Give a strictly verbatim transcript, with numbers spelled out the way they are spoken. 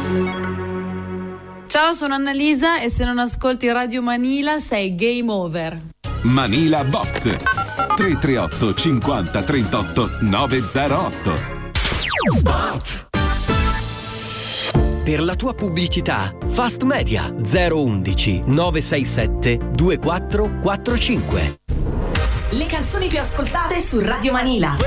Ciao, sono Annalisa e se non ascolti Radio Manila sei game over. Manila Box tre tre otto cinquanta trentotto novecentotto. Spot. Per la tua pubblicità, Fast Media zero undici nove sei sette due quattro quattro cinque. Le canzoni più ascoltate su Radio Manila.